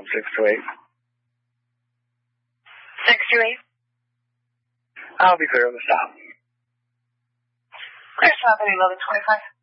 628. 628. I'll be clear on the stop. Clear stop at 1125.